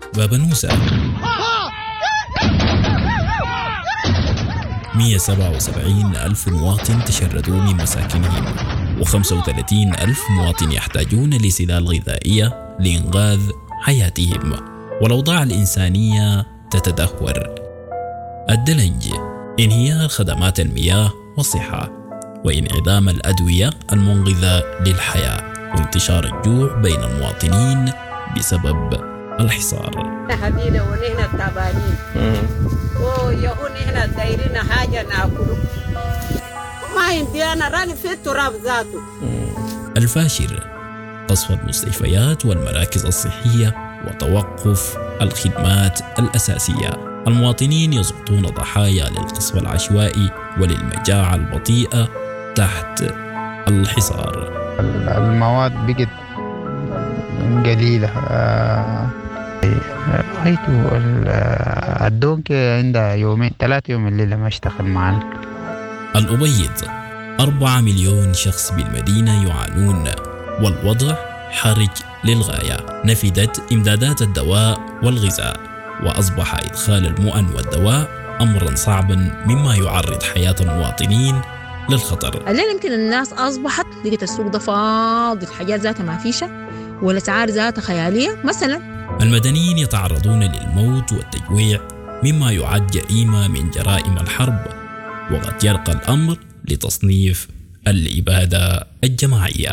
باب نوسة 177 ألف مواطن تشردوا من مساكنهم، و35 ألف مواطن يحتاجون لسلال غذائية لإنقاذ حياتهم، والأوضاع الإنسانية تتدهور. الدلج، انهيار خدمات المياه والصحة، وانعدام الأدوية المنقذة للحياة، وانتشار الجوع بين المواطنين بسبب الحصار. هدينا ونحن تعبانين ويهون هنا دايرين حاجة ناكله ما يمدينا راني في التراب ذاته. الفاشر، قصف المستشفيات والمراكز الصحية وتوقف الخدمات الأساسية. المواطنين يسقطون ضحايا للقصف العشوائي وللمجاعة البطيئة تحت الحصار. المواد بقت قليلة. رأيته الدونك عندها يومين 3 يوم الليلة ما اشتغل معنا. الأبيض، 4 مليون شخص بالمدينة يعانون، والوضع حرج للغاية. نفدت إمدادات الدواء والغذاء، وأصبح إدخال المؤن والدواء أمرا صعبا مما يعرض حياة المواطنين للخطر. الليل يمكن الناس أصبحت لقيت السوق ده فاضي، الحاجات ذاتها ما فيشة، والأسعار ذاتها خيالية. مثلا المدنيين يتعرضون للموت والتجويع مما يعد جريمة من جرائم الحرب، وقد يرقى الأمر لتصنيف الإبادة الجماعية.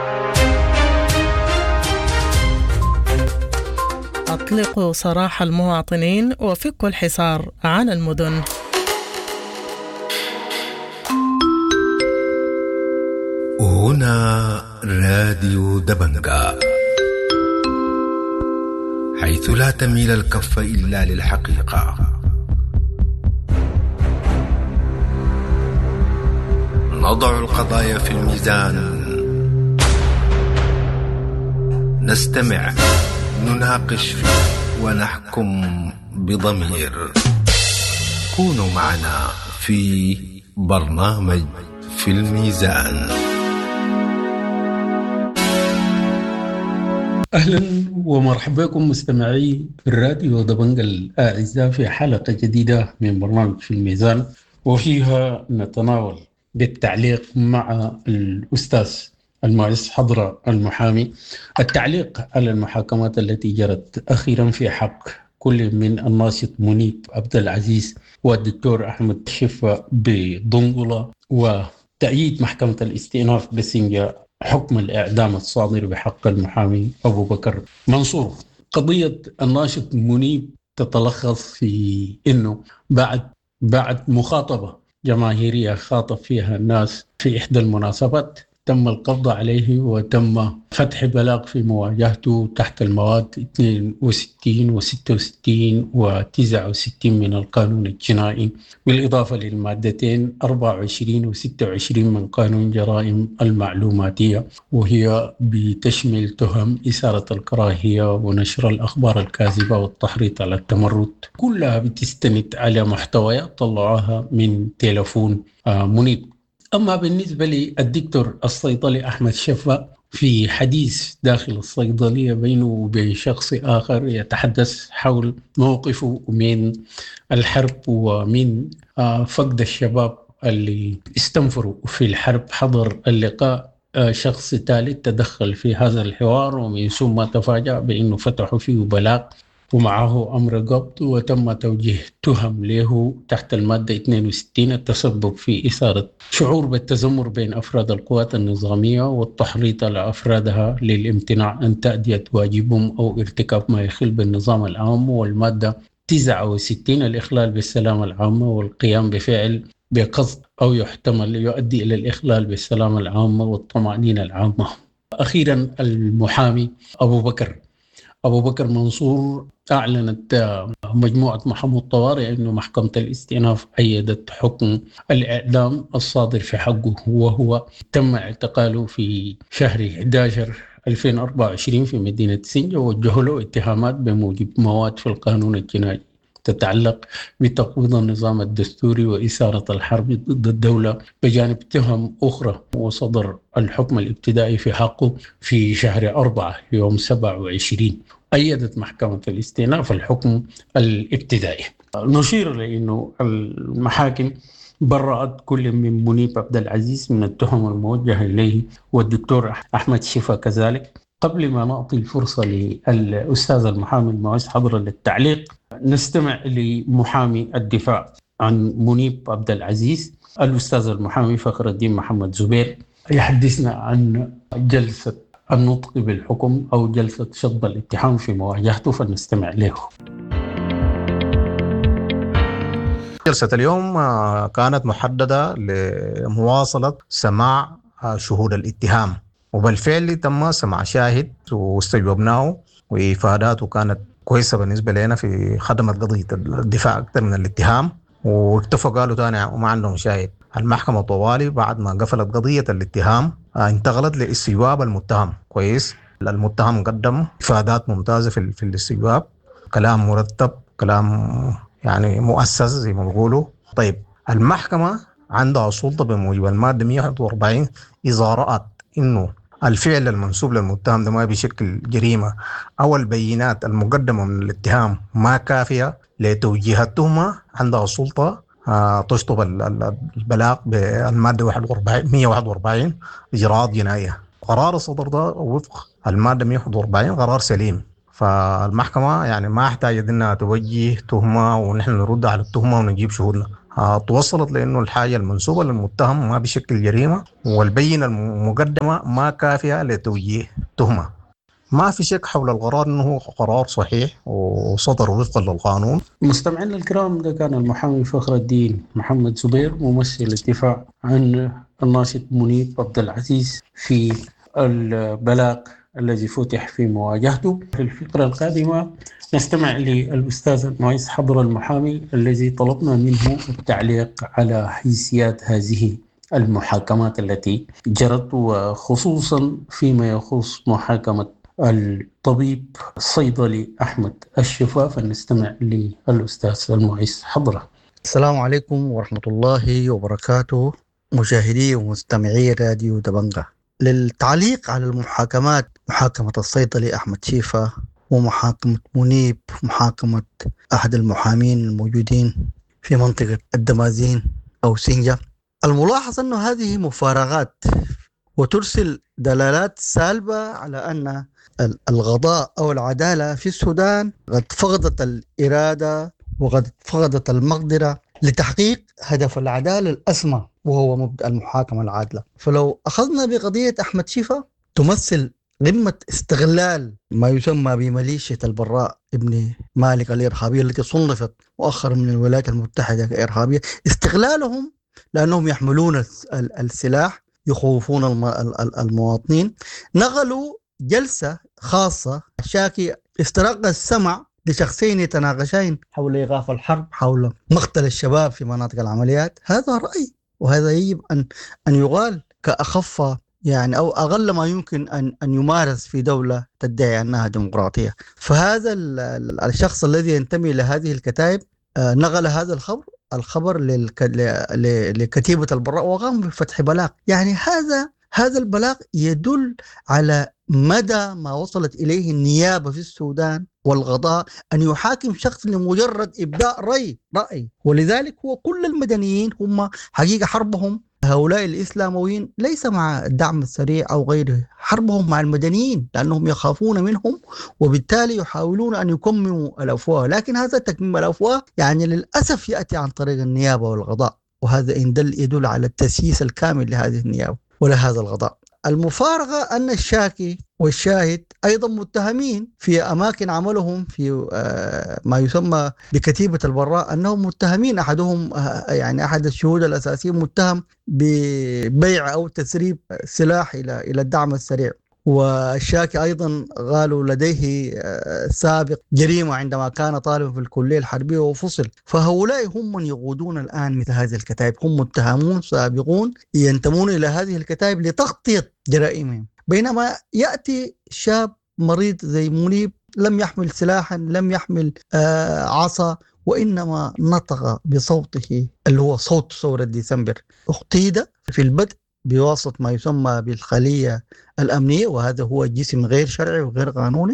أطلقوا سراح المواطنين وفكوا الحصار عن المدن. هنا راديو دبنجا، حيث لا تميل الكف إلا للحقيقة. نضع القضايا في الميزان، نستمع، نناقش ونحكم بضمير. كونوا معنا في برنامج في الميزان. أهلا ومرحبا بكم مستمعي الراديو دبنجا الأعزاء في حلقة جديدة من برنامج في الميزان، وفيها نتناول بالتعليق مع الأستاذ المهندس حضرة المحامي التعليق على المحاكمات التي جرت أخيرا في حق كل من الناشط منيب عبد العزيز والدكتور أحمد شفا بضنقلة، وتأييد محكمة الاستئناف بسنجا حكم الإعدام الصادر بحق المحامي أبو بكر منصور. قضية الناشط منيب تتلخص في أنه بعد مخاطبة جماهيرية خاطب فيها الناس في إحدى المناسبات تم القبض عليه وتم فتح بلاغ في مواجهته تحت المواد 62 و66 و69 من القانون الجنائي، بالإضافة للمادتين 24 و26 من قانون جرائم المعلوماتية، وهي بتشمل تهم إثارة الكراهية ونشر الأخبار الكاذبة والتحريض على التمرد، كلها بتستند على محتويات طلعوها من تلفون منيب. أما بالنسبة للدكتور الصيدلي أحمد شفا، في حديث داخل الصيدلية بينه وبين شخص آخر يتحدث حول موقفه من الحرب ومن فقد الشباب اللي استنفروا في الحرب. حضر اللقاء شخص ثالث تدخل في هذا الحوار، ومن ثم تفاجأ بأنه فتحوا فيه بلاغ ومعه أمر قبض، وتم توجيه تهم له تحت المادة 62 التسبب في إثارة شعور بالتذمر بين أفراد القوات النظامية والتحريض على أفرادها للامتناع عن تأدية واجبهم أو ارتكاب ما يخل بالنظام العام، والمادة 69 الإخلال بالسلامة العامة والقيام بفعل بقصد أو يحتمل يؤدي إلى الإخلال بالسلامة العامة والطمأنينة العامة. أخيرا المحامي أبو بكر منصور أعلنت مجموعة محامو الطوارئ أنه محكمة الاستئناف أيدت حكم الإعدام الصادر في حقه، وهو تم اعتقاله في شهر 11 2024 في مدينة سنجا، ووجه له اتهامات بموجب مواد في القانون الجنائي تتعلق بتقويض النظام الدستوري وإثارة الحرب ضد الدولة، بجانب تهم أخرى. وصدر الحكم الابتدائي في حقه في شهر 4 يوم 27، أيدت محكمة الاستئناف الحكم الابتدائي. نشير لأنه المحاكم برأت كل من منيب عبد العزيز من التهم الموجهة إليه والدكتور أحمد شفا كذلك. قبل ما نعطي الفرصة للأستاذ المحامي المعز حضرة للتعليق، نستمع لمحامي الدفاع عن منيب عبد العزيز الأستاذ المحامي فخر الدين محمد زبير يحدثنا عن جلسة النطق بالحكم أو جلسة شطب الاتهام في مواجهته، فنستمع له. جلسة اليوم كانت محددة لمواصلة سماع شهود الاتهام، وبالفعل تم سماع شاهد واستجوبناه، وإفاداته كانت كويسة بالنسبة لنا في خدمة قضية الدفاع أكثر من الاتهام. واكتفوا قالوا تاني وما عندهم شاهد. المحكمة طوالي بعد ما قفلت قضية الاتهام انتقلت لاستجواب المتهم. كويس، المتهم قدم إفادات ممتازة في الاستجواب، كلام مرتب، كلام يعني مؤسس زي ما بيقولوا. طيب، المحكمة عندها سلطة بموجب المادة 141 إذا رأت إنه الفعل المنسوب للمتهم ده ما بشكل جريمة أو البينات المقدمة من الاتهام ما كافية لتوجيه التهمة، عندها سلطة تشطب البلاغ بالمادة 141 إجراءات جنائية. قرار الصدر ده وفق المادة 141 قرار سليم، فالمحكمة يعني ما احتاجت انها توجه تهمة ونحن نرد على التهمة ونجيب شهودنا. توصلت لانه الحاجة المنسوبة للمتهم ما بشكل جريمة والبينة المقدمة ما كافية لتوجيه تهمة. ما في شك حول القرار انه قرار صحيح وصدر وفقا للقانون. مستمعينا الكرام، ده كان المحامي فخر الدين محمد زبير ممثل الدفاع عن الناشط منيب عبد العزيز في البلاغ الذي فتح في مواجهته. في الفقرة القادمة نستمع للأستاذ المعز حضر المحامي الذي طلبنا منه التعليق على حيثيات هذه المحاكمات التي جرت، وخصوصا فيما يخص محاكمة الطبيب الصيدلي أحمد الشفا. فنستمع للأستاذ المعز حضره. السلام عليكم ورحمة الله وبركاته، مشاهدي ومستمعي راديو دبنجة. للتعليق على المحاكمات، محاكمة الصيدلي أحمد شيفا ومحاكمة منيب، محاكمة أحد المحامين الموجودين في منطقة الدمازين أو سنجة، الملاحظ أن هذه مفارغات وترسل دلالات سالبة على أن القضاء أو العدالة في السودان قد فقدت الإرادة وقد فقدت المقدرة لتحقيق هدف العدالة الأسمى وهو مبدأ المحاكمة العادلة. فلو أخذنا بقضية أحمد شيفا تمثل قمة استغلال ما يسمى بميليشيا البراء ابن مالك الإرهابية التي صنفت مؤخرا من الولايات المتحدة كإرهابية، استغلالهم لأنهم يحملون السلاح يخوفون المواطنين. نقلوا جلسة خاصة شاكي استراق السمع لشخصين يتناقشين حول إيقاف الحرب، حول مقتل الشباب في مناطق العمليات. هذا رأي، وهذا يجب أن يقال كأخف يعني أو أقل ما يمكن أن يمارس في دولة تدعي أنها ديمقراطية. فهذا الشخص الذي ينتمي لهذه الكتائب نقل هذا الخبر لكتيبة البراء وقام بفتح بلاغ. يعني هذا البلاغ يدل على مدى ما وصلت إليه النيابة في السودان والقضاء أن يحاكم شخص لمجرد إبداء رأي. ولذلك هو كل المدنيين هم حقيقة حربهم هؤلاء الإسلامويين ليس مع الدعم السريع أو غيره، حربهم مع المدنيين لأنهم يخافون منهم وبالتالي يحاولون أن يكمموا الأفواه. لكن هذا تكميم الأفواه يعني للأسف يأتي عن طريق النيابة والقضاء، وهذا يدل على التسييس الكامل لهذه النيابة ولهذا القضاء. المفارقة أن الشاكي والشاهد أيضا متهمين في أماكن عملهم في ما يسمى بكتيبة البراء، أنهم متهمين. أحدهم يعني أحد الشهود الأساسيين متهم ببيع أو تسريب سلاح إلى الدعم السريع. والشاكي أيضا قالوا لديه سابق جريمة عندما كان طالبا في الكلية الحربية وفصل. فهؤلاء هم من يقودون الآن مثل هذه الكتائب، هم متهمون سابقون ينتمون إلى هذه الكتائب لتغطية جرائمهم. بينما يأتي شاب مريض زي منيب لم يحمل سلاحا، لم يحمل عصا، وإنما نطق بصوته اللي هو صوت ثورة ديسمبر. اغتيل في البدء بواسطة ما يسمى بالخلية الأمنية، وهذا هو جسم غير شرعي وغير قانوني،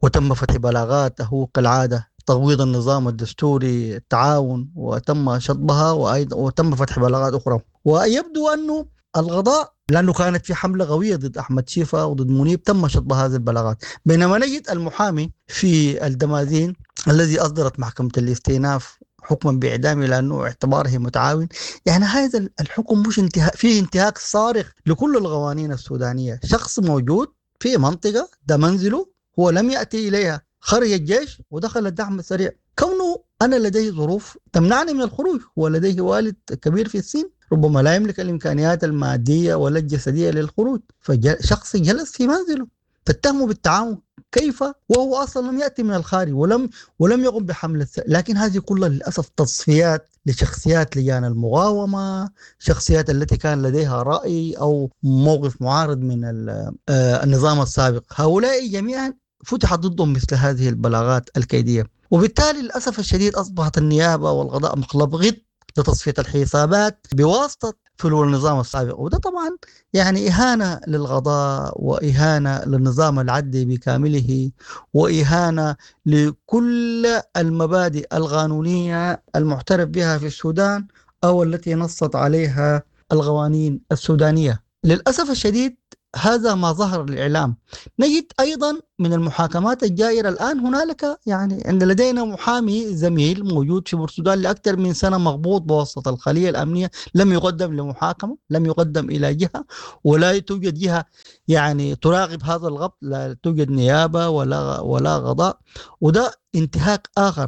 وتم فتح بلاغاته كالعادة، تغويض النظام الدستوري، التعاون، وتم شطبها، وتم فتح بلاغات أخرى. ويبدو أنه القضاء لأنه كانت في حملة قوية ضد أحمد شيفا وضد منيب تم شطب هذه البلاغات، بينما نجد المحامي في الدماذين الذي أصدرت محكمة الاستئناف حكما بإعدامه لأنه اعتباره متعاون. يعني هذا الحكم مش فيه انتهاك صارخ لكل القوانين السودانية. شخص موجود في منطقة ده منزله، هو لم يأتي إليها، خرج الجيش ودخل الدعم السريع. كونه أنا لديه ظروف تمنعني من الخروج، هو لديه والد كبير في السن ربما لا يملك الإمكانيات المادية ولا الجسدية للخروج، فشخص جلس في منزله تتهمه بالتعاون. كيف وهو أصلا لم يأتي من الخارج ولم يقم بحملة. لكن هذه كلها للأسف تصفيات لشخصيات لجان المقاومة، شخصيات التي كان لديها رأي أو موقف معارض من النظام السابق. هؤلاء جميعا فتحت ضدهم مثل هذه البلاغات الكيدية، وبالتالي للأسف الشديد أصبحت النيابة والقضاء مخلب غط لتصفية الحسابات بواسطة فلول النظام السابق. وده طبعا يعني إهانة للقضاء وإهانة للنظام العدلي بكامله وإهانة لكل المبادئ القانونية المعترف بها في السودان أو التي نصت عليها القوانين السودانية. للأسف الشديد هذا ما ظهر للإعلام. نجد أيضا من المحاكمات الجائرة الآن هنالك يعني عند لدينا محامي زميل موجود في بورسودان لأكثر من سنة مغبوط بواسطة الخلية الأمنية، لم يقدم لمحاكمة، لم يقدم إلى جهة، ولا توجد جهة يعني تراقب هذا الغبط، لا توجد نيابة ولا قضاء. وده انتهاك آخر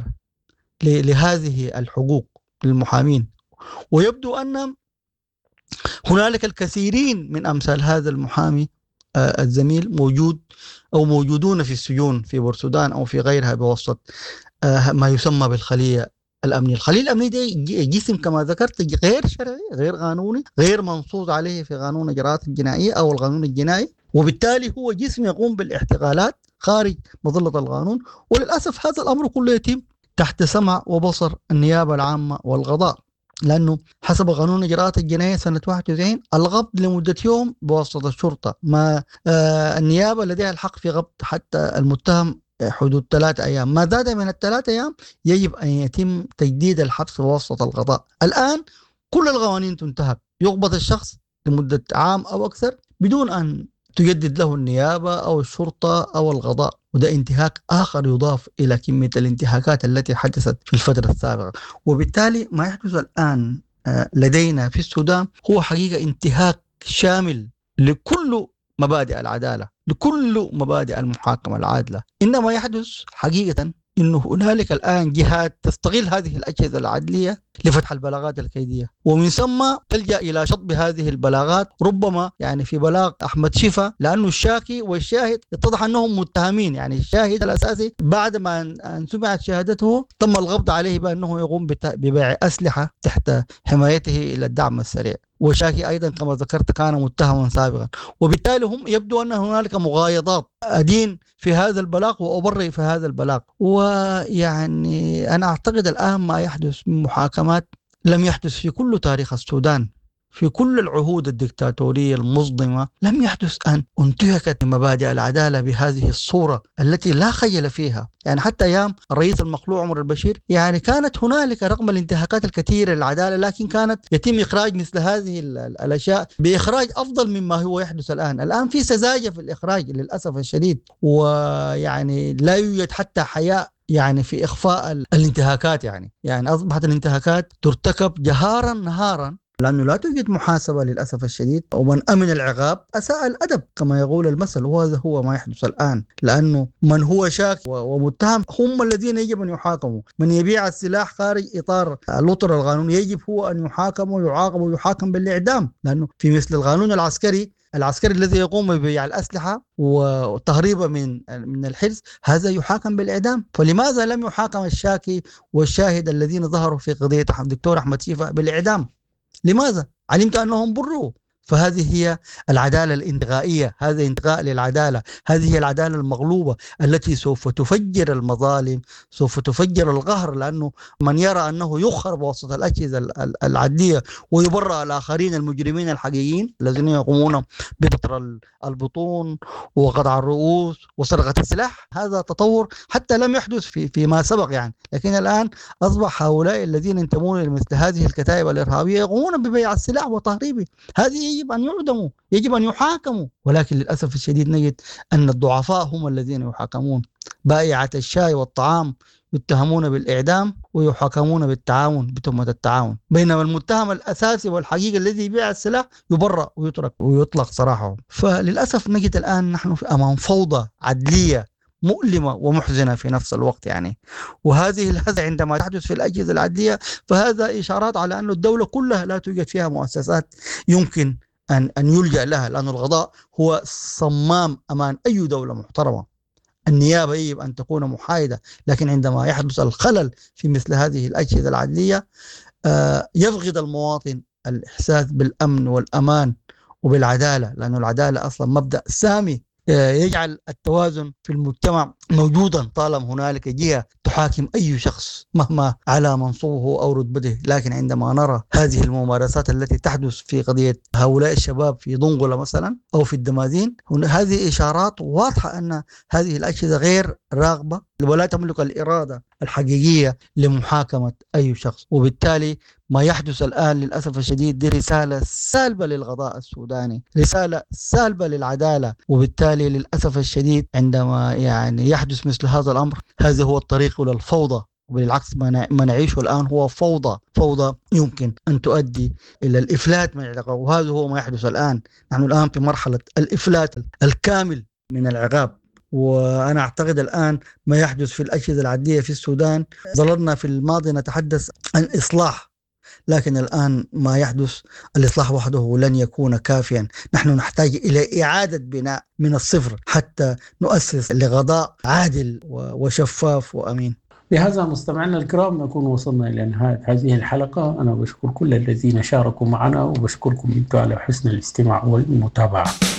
لهذه الحقوق للمحامين. ويبدو أن هنالك الكثيرين من أمثال هذا المحامي الزميل موجودون في السجون في بورسودان أو في غيرها بواسطة ما يسمى بالخلية الأمنية. الخلية الأمنية دي جسم كما ذكرت غير شرعي، غير قانوني، غير منصوص عليه في قانون الإجراءات الجنائية أو القانون الجنائي، وبالتالي هو جسم يقوم بالاحتقالات خارج مظلة القانون. وللأسف هذا الأمر كله يتم تحت سمع وبصر النيابة العامة والقضاء، لأنه حسب قانون الإجراءات الجنائية سنة 91 القبض لمدة يوم بواسطة الشرطة، ما النيابة لديها الحق في قبض حتى المتهم حدود 3 أيام، ما زاد من 3 أيام يجب أن يتم تجديد الحبس بواسطة القضاء. الآن كل القوانين تنتهك، يقبض الشخص لمدة عام أو أكثر بدون أن تجدد له النيابة أو الشرطة أو القضاء، وده انتهاك آخر يضاف إلى كمية الانتهاكات التي حدثت في الفترة السابقة. وبالتالي ما يحدث الآن لدينا في السودان هو حقيقة انتهاك شامل لكل مبادئ العدالة، لكل مبادئ المحاكمة العادلة. إنما يحدث حقيقة إنه هنالك الآن جهات تستغل هذه الأجهزة العدلية لفتح البلاغات الكيدية، ومن ثم تلجأ إلى شطب هذه البلاغات. ربما يعني في بلاغ أحمد شيفا لأنه الشاكي والشاهد اتضح أنهم متهمين، يعني الشاهد الأساسي بعد ما أن سمعت شهادته تم القبض عليه بأنه يقوم ببيع أسلحة تحت حمايته إلى الدعم السريع، وشاكي أيضا كما ذكرت كان متهما سابقا. وبالتالي هم يبدو أن هنالك مغايضات، أدين في هذا البلاغ وأبرئ في هذا البلاغ. ويعني أنا أعتقد الآن ما يحدث من محاكمات لم يحدث في كل تاريخ السودان، في كل العهود الدكتاتورية المظلمة لم يحدث أن انتهكت مبادئ العدالة بهذه الصورة التي لا خجل فيها. يعني حتى أيام الرئيس المخلوع عمر البشير يعني كانت هنالك رغم الانتهاكات الكثيرة للعدالة لكن كانت يتم إخراج مثل هذه الأشياء بإخراج أفضل مما هو يحدث الآن. الآن في سذاجة في الإخراج للأسف الشديد، ويعني لا يوجد حتى حياء يعني في إخفاء الانتهاكات. يعني أصبحت الانتهاكات ترتكب جهارا نهارا لأنه لا توجد محاسبة للأسف الشديد، ومن أمن العقاب أساء الأدب كما يقول المثل، وهذا هو ما يحدث الآن. لأنه من هو شاك ومتهم هم الذين يجب أن يحاكموا. من يبيع السلاح خارج إطار الأطر القانوني يجب هو أن يحاكم ويعاقب ويحاكم بالإعدام، لأنه في مثل القانون العسكري الذي يقوم ببيع الأسلحة وتهريبها من الحرز هذا يحاكم بالإعدام. فلماذا لم يحاكم الشاكي والشاهد الذين ظهروا في قضية الدكتور أحمد شيفا بالإعدام؟ لماذا؟ علمت أنهم بروا فهذه هي العدالة الانتقائية، هذا انتقاء للعدالة، هذه هي العدالة المغلوبة التي سوف تفجر المظالم، سوف تفجر القهر، لأنه من يرى أنه يخرب وسط الأجهزة العدلية ويبرأ الآخرين المجرمين الحقيقيين الذين يقومون بقطر البطون وقطع الرؤوس وسرقة السلاح، هذا تطور حتى لم يحدث فيما سبق يعني. لكن الآن أصبح هؤلاء الذين ينتمون لمثل هذه الكتائب الإرهابية يقومون ببيع السلاح وتهريبه. هذه يجب أن يعدموا، يجب أن يحاكموا، ولكن للأسف الشديد نجد أن الضعفاء هم الذين يحاكمون. بائعة الشاي والطعام يتهمون بالإعدام ويحاكمون بالتعاون بتهمة التعاون، بينما المتهم الأساسي والحقيقي الذي يبيع السلاح يبرأ ويترك ويطلق سراحه. فللأسف نجد الآن نحن أمام فوضى عدلية مؤلمة ومحزنة في نفس الوقت يعني. وهذا عندما تحدث في الأجهزة العدلية فهذا إشارات على أن الدولة كلها لا توجد فيها مؤسسات يمكن أن يلجأ لها، لأن القضاء هو صمام أمان أي دولة محترمة. النيابة يجب أن تكون محايدة، لكن عندما يحدث الخلل في مثل هذه الأجهزة العدلية يفقد المواطن الإحساس بالأمن والأمان وبالعدالة، لأن العدالة أصلا مبدأ سامي يجعل التوازن في المجتمع موجودا طالما هنالك جهة تحاكم أي شخص مهما على منصبه أو رتبته. لكن عندما نرى هذه الممارسات التي تحدث في قضية هؤلاء الشباب في دنقلة مثلا أو في الدمازين، هذه إشارات واضحة أن هذه الأجهزة غير راغبة ولا تملك الإرادة الحقيقية لمحاكمة أي شخص. وبالتالي ما يحدث الآن للأسف الشديد دي رسالة سالبة للقضاء السوداني، رسالة سالبة للعدالة. وبالتالي للأسف الشديد عندما يعني يحدث مثل هذا الأمر هذا هو الطريق إلى الفوضى، وبالعكس ما نعيشه الآن هو فوضى يمكن أن تؤدي إلى الإفلات من العقاب، وهذا هو ما يحدث الآن. نحن الآن في مرحلة الإفلات الكامل من العقاب. وأنا أعتقد الآن ما يحدث في الأجهزة العدلية في السودان، ظللنا في الماضي نتحدث عن إصلاح، لكن الآن ما يحدث الإصلاح وحده لن يكون كافيا. نحن نحتاج إلى إعادة بناء من الصفر حتى نؤسس لقضاء عادل وشفاف وأمين. بهذا مستمعينا الكرام نكون وصلنا إلى نهاية هذه الحلقة. أنا بشكر كل الذين شاركوا معنا وبشكركم أنتم على حسن الاستماع والمتابعة.